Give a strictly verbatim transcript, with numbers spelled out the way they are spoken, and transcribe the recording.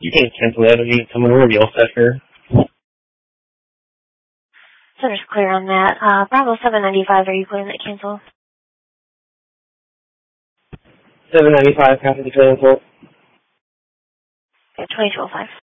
You can cancel that. I mean, someone already all set here. Center's clear on that. Uh, Bravo seven ninety-five, are you clearing that cancel? seven ninety-five, copy the cancel. Yeah, twenty-two oh five.